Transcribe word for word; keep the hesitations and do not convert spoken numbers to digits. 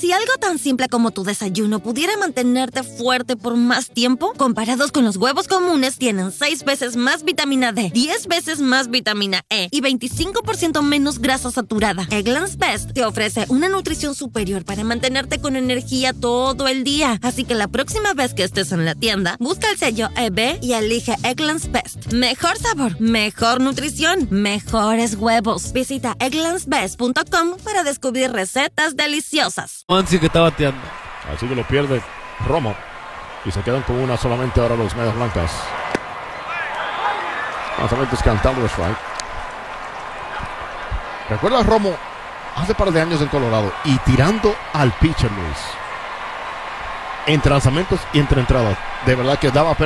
Si algo tan simple como tu desayuno pudiera mantenerte fuerte por más tiempo, comparados con los huevos comunes, tienen seis veces más vitamina D, diez veces más vitamina E y veinticinco por ciento menos grasa saturada. Eggland's Best te ofrece una nutrición superior para mantenerte con energía todo el día. Así que la próxima vez que estés en la tienda, busca el sello E B y elige Eggland's Best. Mejor sabor, mejor nutrición, mejores huevos. Visita egglands best punto com para descubrir recetas deliciosas. Mansi que está bateando. Así que lo pierde Romo. Y se quedan con una solamente ahora los medias blancas. Lanzamientos cantando de strike. ¿Recuerdas Romo hace par de años en Colorado y tirando al pitcher, Luis? Entre lanzamientos y entre entradas. De verdad que daba pena.